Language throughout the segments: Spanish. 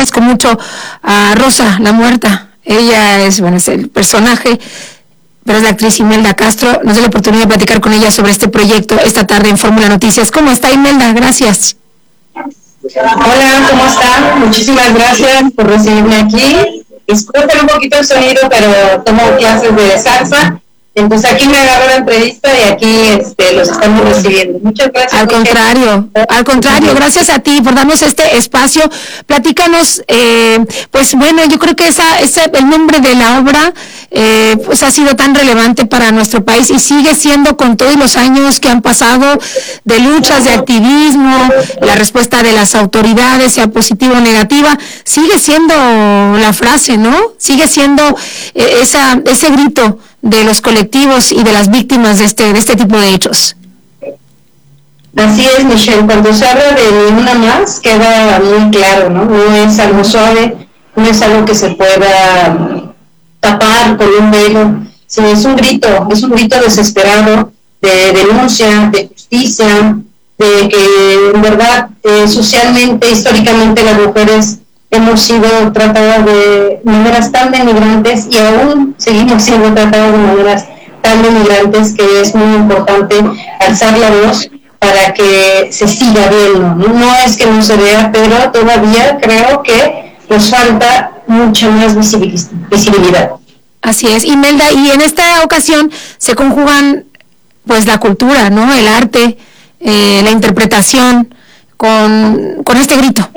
agradezco mucho a Rosa, la muerta. Ella es el personaje, pero es la actriz Imelda Castro. Nos dio la oportunidad de platicar con ella sobre este proyecto esta tarde en Fórmula Noticias. ¿Cómo está, Imelda? Gracias. Hola, ¿cómo están? Muchísimas gracias por recibirme aquí. Disculpen un poquito el sonido, pero tomo clases de salsa. Entonces aquí me agarro la entrevista y aquí los estamos recibiendo. Muchas gracias. Al contrario, gracias a ti por darnos este espacio. Platícanos, yo creo que el nombre de la obra ha sido tan relevante para nuestro país y sigue siendo, con todos los años que han pasado de luchas, de activismo, la respuesta de las autoridades, sea positiva o negativa, sigue siendo la frase, ¿no? Sigue siendo ese grito de los colectivos y de las víctimas de este tipo de hechos. Así es, Michelle, cuando se habla de Ni Una Más queda muy claro, ¿no? No es algo suave, no es algo que se pueda tapar con un velo, sino es un grito desesperado de denuncia, de justicia, de que en verdad socialmente, históricamente las mujeres hemos sido tratadas de maneras tan denigrantes y aún seguimos siendo tratadas de maneras tan denigrantes que es muy importante alzar la voz para que se siga viendo. No es que no se vea, pero todavía creo que nos falta mucha más visibilidad. Así es, Imelda, y en esta ocasión se conjugan la cultura, ¿no? El arte, la interpretación con este grito.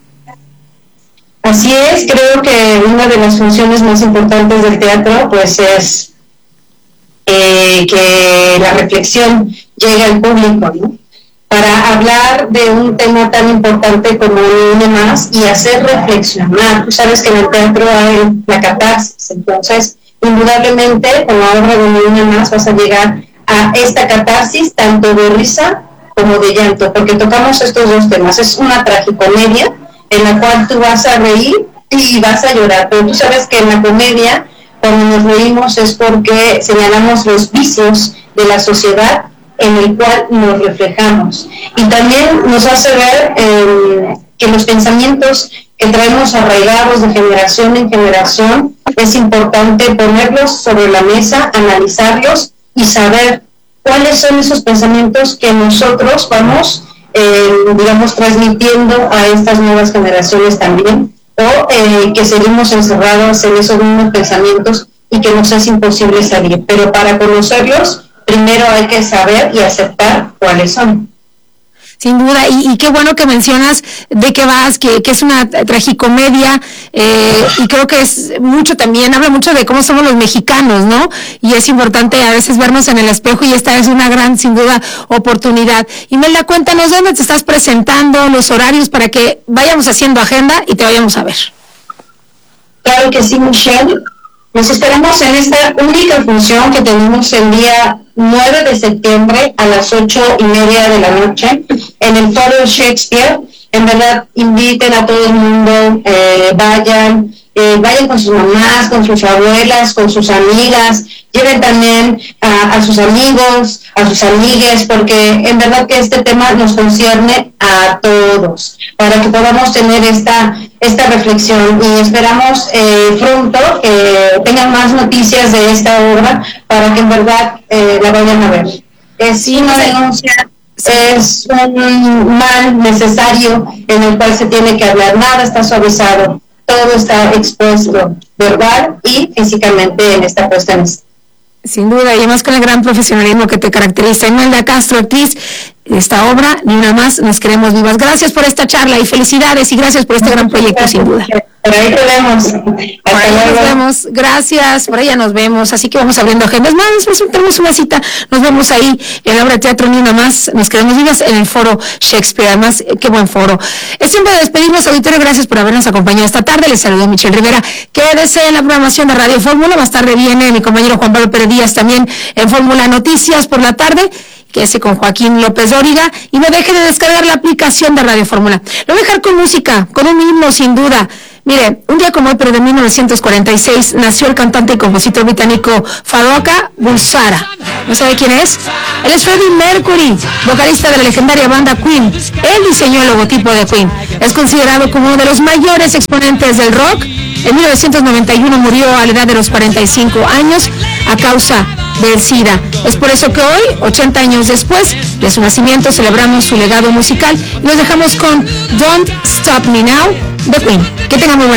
Así es, creo que una de las funciones más importantes del teatro es que la reflexión llegue al público, ¿no? Para hablar de un tema tan importante como Ni Una Más y hacer reflexionar. Tú sabes que en el teatro hay la catarsis, entonces indudablemente con la obra de Ni Una Más vas a llegar a esta catarsis tanto de risa como de llanto, porque tocamos estos dos temas. Es una tragicomedia en la cual tú vas a reír y vas a llorar, pero tú sabes que en la comedia, cuando nos reímos es porque señalamos los vicios de la sociedad en el cual nos reflejamos, y también nos hace ver que los pensamientos que traemos arraigados de generación en generación, es importante ponerlos sobre la mesa, analizarlos y saber cuáles son esos pensamientos que nosotros vamos transmitiendo a estas nuevas generaciones también, o que seguimos encerrados en esos mismos pensamientos y que nos es imposible salir. Pero para conocerlos, primero hay que saber y aceptar cuáles son. Sin duda, y qué bueno que mencionas de qué vas, que es una tragicomedia, y creo que es mucho también, habla mucho de cómo somos los mexicanos, ¿no? Y es importante a veces vernos en el espejo, y esta es una gran, sin duda, oportunidad. Imelda, cuéntanos dónde te estás presentando, los horarios, para que vayamos haciendo agenda y te vayamos a ver. Claro que sí, Michelle. Nos esperamos en esta única función que tenemos el día 9 de septiembre a las 8:30 de la noche en el Foro Shakespeare. En verdad, inviten a todo el mundo, vayan con sus mamás, con sus abuelas, con sus amigas, lleven también a sus amigos, a sus amigues, porque en verdad que este tema nos concierne a todos, para que podamos tener esta reflexión, y esperamos pronto que tengan más noticias de esta obra para que en verdad la vayan a ver. Es una denuncia, es un mal necesario en el cual se tiene que hablar. Nada está suavizado, todo está expuesto verbal y físicamente en esta puesta en escena. Sin duda, y además con el gran profesionalismo que te caracteriza. Imelda Castro, actriz, esta obra, Ni Una Más, Nos Queremos Vivas. Gracias por esta charla y felicidades, y gracias por este gran proyecto, sin duda. Por ahí te vemos. Por ahí nos vemos, gracias, por allá nos vemos, así que vamos abriendo agendas. Más, tenemos una cita, nos vemos ahí en la obra de teatro Ni Una Más, Nos Queremos Vivas, en el Foro Shakespeare. Además, qué buen foro. Es tiempo de despedirnos, auditorio, gracias por habernos acompañado esta tarde. Les saludo a Michelle Rivera. Quédese en la programación de Radio Fórmula, más tarde viene mi compañero Juan Pablo Pérez Díaz también en Fórmula Noticias por la tarde. Quédese con Joaquín López Dóriga y no deje de descargar la aplicación de Radio Fórmula. Lo voy a dejar con música, con un himno sin duda. Mire, un día como hoy, pero de 1946, nació el cantante y compositor británico Farrokh Bulsara. ¿No sabe quién es? Él es Freddie Mercury, vocalista de la legendaria banda Queen. Él diseñó el logotipo de Queen. Es considerado como uno de los mayores exponentes del rock. En 1991 murió a la edad de los 45 años a causa del SIDA. Es por eso que hoy, 80 años después de su nacimiento, celebramos su legado musical y nos dejamos con Don't Stop Me Now de Queen. Que tengan muy buena